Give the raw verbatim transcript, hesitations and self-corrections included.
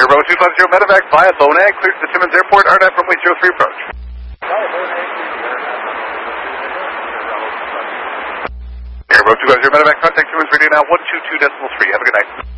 Airboat two five zero Medevac via Bonag, clear to the Timmins Airport, R N A V runway zero three approach. Airboat two five zero Medevac, contact Timmins radio now one two two decimal three. Have a good night.